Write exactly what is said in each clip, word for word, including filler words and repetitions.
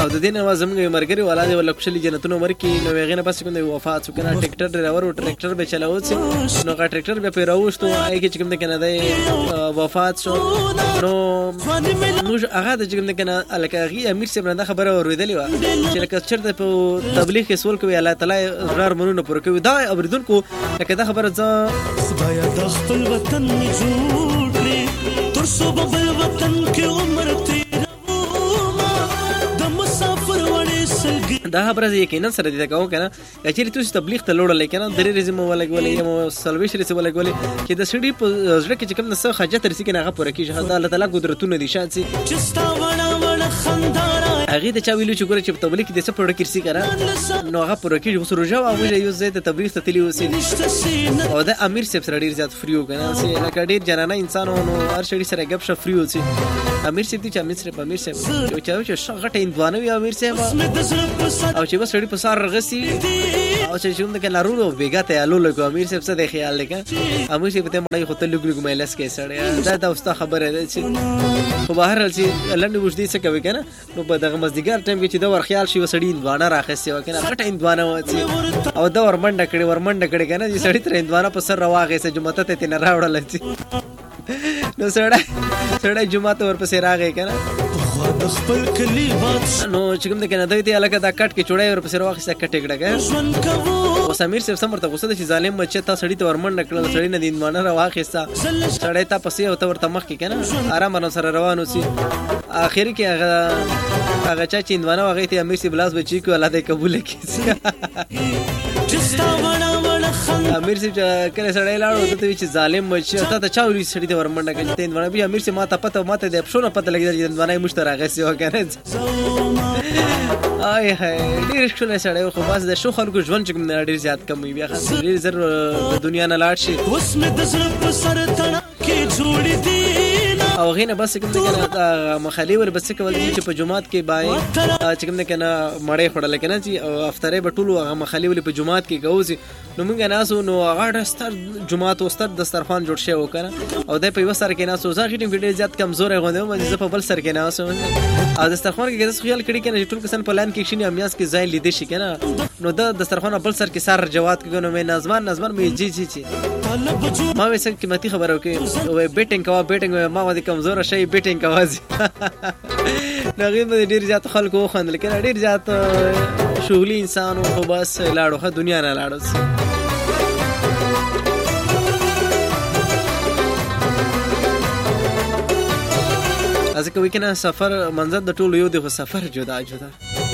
او د دې نه زموږ مرګري ولادي ولا خوشالي جنتونو ورکې نو هغه نه پس کوم وفات وکړه ټریکټر ډرایور او ټریکټر به چلاوت سي نو هغه ټریکټر به پیراوستو هغه چې کوم د کنه د وفات شو نو نو هغه د کوم د کنه الکاغي امیر صاحب نه خبره اوریدلې و چې لکه چرته په تبلیغ کې سوال کوي الله تعالی غرار منونه پر کوي دا اوریدونکو لکه دا خبره ځه خدایا د خپل وطن جوړ کړې تر څو بل وطن کې عمر تیر دا خبره یقینا سره دي دا کوم کنه چې تاسو تبلیغ ته لوړل کنه درې رزم ولګولې یم سلويش رسي ولګولې چې د سړي په ځړه کې کوم نسه حاجت رسي کنه هغه پوره کیږي الله تعالی قدرتونه دي شان سي هغه د چا ویلو چې ګوره چې تبلیغ دې څه پوره کیږي کنه نو هغه پوره کیږي وسره جو او موږ یو ځای ته تبلیغ ته تلی وسی او د امیر صاحب سره ډیر زیات فریو کنه سي لکه ډیر جنانه انسان نو هر شړي سره غب ش فریو سي امیر صاحب دې چې امیر صاحب امیر صاحب یو چا چې شغټه اندوانه وي امیر صاحب او چې بس سړی په سار رغسي او چې شوم د کلارو بیګا ته الو لګو امیر صاحب څه د خیال لګا امیر صاحب ته مړی خو ته لګ لګ مېلس کې سړی دا دا اوستا خبره ده چې په بهر چې لنډ وښدي څه کوي کنه نو په دغه مزدګار ټایم کې چې دا ور خیال شي وسړی اندوانه راخسي وکنه غټه اندوانه وځي او دا ور منډه کړي ور منډه کړي کنه چې سړی تر اندوانه په سر راوغه سه جمعه ته تنه راوړل چې نو سړی سړی جمعه ته ور پسې راغی کنه نو چې کوم د کنه دوی ته الګا دا کټ کې چوړای ور پسې راوخه کټ کېږي او سمیر صاحب سمرته غوسه چې ظالم مچ ته سړی ته ورمنډ کړل سړی نه دین مانه راوخه سړی ته پسې او ته ورته مخ کې کنه آرام سره روان اوسي اخر کې هغه هغه چا چې اندوانه هغه ته امیر صاحب لاس بچی کو الله دې قبول کړي امیر صاحب کله سړی لاړو ته چې ظالم مچ ته ته چا وري سړی ته ورمنډ کړي ته اندوانه به امیر صاحب ماته پته ماته دې پښونه پته لګیدل چې اندوانه مشترا غسي وکنه آی هاي ډیر ښکلی سړی خو بس د شو خلکو ژوند چې کوم ډیر زیات کم وي بیا خاص ډیر زر د دنیا نه لاړ شي اوس مې د زړه په سر تړه کې جوړې دي او غینه بس کوم کنه مخالي ور بس کول چې په جمعات کې بای چې کوم کنه مړې خړل کنه چې افطرې بټولو هغه مخالي ول په جمعات کې غوځي نو موږ ناسو نو هغه ستر جمعات او ستر دسترخوان جوړ شي وکړه او د په وسر کې ناسو ځکه چې ډیر زیات کمزور غوندم چې په بل سر کې ناسو او دسترخوان کې د خیال کړي کنه ټول کسان په لان کې شینه امیاس کې ځای لیدې شي کنه نو د دسترخوان بل سر کې سر جواد کې نو مې نظمان نظمان مې جی جی جی ما وسه قیمتي خبره وکي او بیټینګ کوا بیټینګ ما ودی کمزور شي بیټینګ کوازي نو غي ډیر زیات خلکو خوند لیکن ډیر زیات شغلي انسان او بس لاړو خه دنیا نه لاړو از کوي کنه سفر منظر د ټولو یو د سفر جدا جدا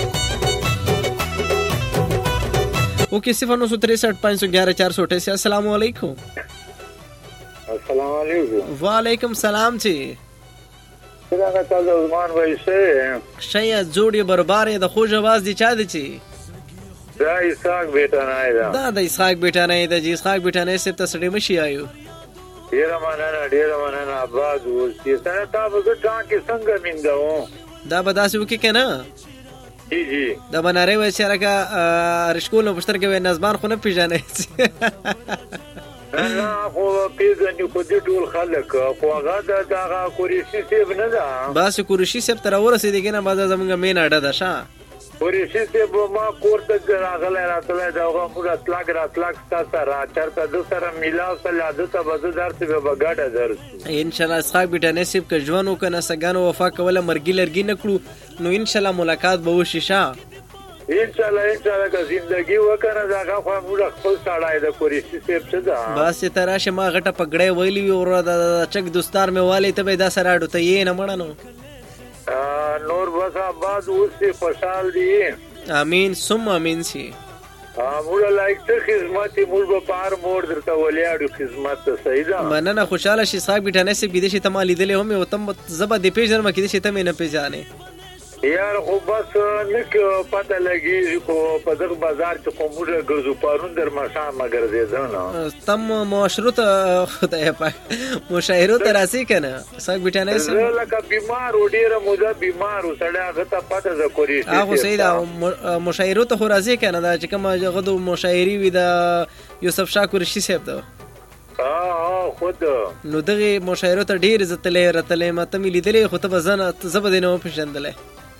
اوکے صفر نو سو تریسٹھ پانچ سو گیارہ چار سو اٹھاسی السلام علیکم السلام علیکم وعلیکم السلام جی څنګه تاسو عثمان بھائی شه شیا جوړي برباره د خوږ आवाज دي چا دي چی دا اسحاق بیٹا نه دا دا د اسحاق بیٹا نه دا جی اسحاق بیٹا نه سپ تسړي مشي آیو ډیر مننه ډیر مننه آباد اوسې څنګه تاسو ټا کې څنګه میندو دا بداسو کې کنه جی جی دا بناره و چې راکا رشکول نو پښتر کې نظمان خو نه پیژنې نه خو پیژنې خو دې ټول خلک خو هغه دا قریشي سیب نه ده بس قریشي سیب تر ورسېږي کنه بعد زمونږ مین اډه ده شا قریشي سیب ما کوړه راغله راتله دا هغه موږ اطلاق اطلاق تاسو را چرته د سره میلاو سره د ته بازار ته بغاډه درس ان شاء الله اسحاق بیٹا نصیب ک ژوند وکنه سګانو وفا کوله مرګی لرګی نکړو نو ان شاء الله ملاقات به وشي شا ان شاء الله ان شاء الله که زندگی وکنه دا هغه خو موږ خپل سړای د قریشي سیب څه ده بس تراشه ما غټه پګړې ویلی او د چک دوستار مې والی ته به دا سره اډو ته یې نه مړنو نور بس آباد اوسې خوشحال دي امین ثم امین سی موږ لایک ته خدمت موږ په پار موړ درته ولیاړو خدمت ته صحیح ده مننه خوشاله شي صاحب بیٹا نصیب کې دې شي ته ما لیدلې هم او تم زبا دې پیژنم کې دې شي ته مې نه پیژانې یار خو بس نک پته لګي خو په دغه بازار کې کومه ګرځو پرون در ماشا مگر دې نه تم مشروط خدای پاک مشاهره تراسي کنه صاحب بیٹا نه سم لکه بیمار وډیره موده بیمار وسړی هغه ته پته ذکرې هغه صحیح دا مشاهره ته خو راځي کنه دا چې کوم غدو مشاهري وي دا یوسف شاه قریشي صاحب دا اه خود نو دغه مشاهره ته ډیر عزت لري رتلې ماته مې لیدلې خو ته بزنه زبد نه پیژندلې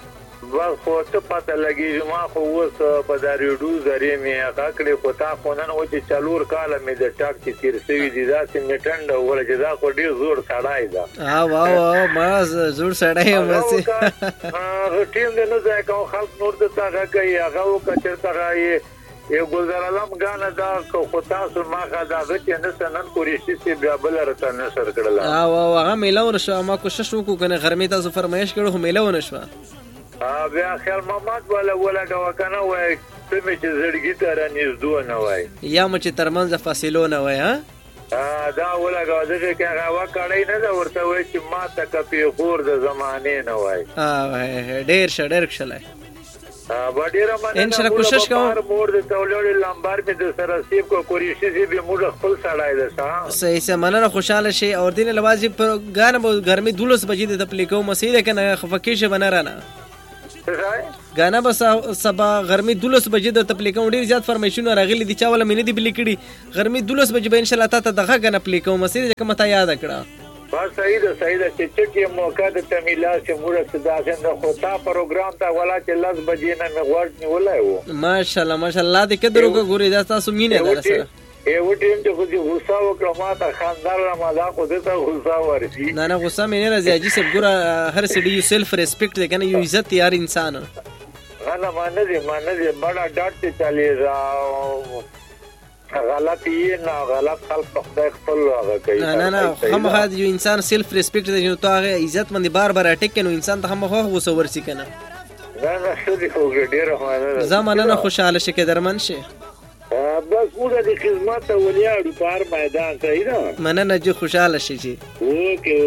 بس خو ته پته لګېږي ما خو اوس په دا ریډو ذریعې مې هغه کړې خو تا خو نن و چې څلور کاله مې د ټاک چې تېر شوي دي داسې مې ټنډه وویله چې دا خو ډېر زوړ سړی ده. ها واه ما زوړ سړی یم هغه ټیم دی نه ځای کوم خلک نور دته هغه کوي هغه وکړه چېرته هغه یو ګلزارعلم ګانه دا خو تاسو ما ښه د هغه چې نسته نن قریشي صاحب بیا بله راته نشر کړله. ها واه هغه میله ونه شوه ما کوشش وکړو که نه غرمې تاسو فرمایش کړو خو میله ونه شوه. بیا خیال محمد والا ولګوه که نه وایي ته مې چې زړګي ته رانږدو نه وایي یا مو چې تر منځه فاصلو نه وایي ها دا ولګوه دغې کې هغه هوا کړی نه ده ورته وایي چې ما ته که پېښور د زمانې نه وایي. ډېر ښه ډېر ښه با ډېره مننه کوشش کوم مور د تولوړې لمبار مې د سره سیب کو قریشي صاحب یې موږ خپل سړی ده ښه صحیح صحیح مننه خوشحاله شئ اور دین لوازی پر ګانه به ګرمي دولس بجې د تپلی کوم صحیح ده که نه خفه کېږي به نه رانه ګانا به سبا غرمې دولس بجې د تپلی کوم ډېر زیات فرمایشونه راغلي دي چا وله مې نه دي پلي کړي غرمې دولس بجې به انشاءالله تا ته دغه ګانه پلي کوم صحیح ده که ما تا یاده کړه بس صحیح ده صحیح ده چې چټ یې موقع د تمیلا چې موږ څه داسې ده خو تا پروګرام ته ولا چې لس بجې نه مې غوږ نیولی و ماشاءالله ماشاءالله دې قدر وکړه ګورې دا ستاسو مینه ده راسره یو ټیم چې خو دې غوسه وکړه ما ته خاندار رمه دا خو دې ته غوسه ورځي نه نه غوسه مې نه راځي حاجي صاحب ګوره هر سړي یو سیلف ریسپیکټ دی که نه یو عزت دی هر انسان نه نه ما نه دی ما نه دی بڑا ډاټ چې چلېږه غلط یې نه غلط خلق په خدای خپل هغه کوي نه نه خامخا یو انسان سیلف ریسپیکټ دی نو ته هغه عزت مندي بار بار اټیک نو انسان ته خامخا غوسه ورسي که نه نه نه ښه دی خو ډېره مننه زه مننه خوشحاله شي قدرمن شي بس موږ د خدمت ته ولاړو په هر میدان صحیح ده مننه جي خوشحاله شي جي اوکې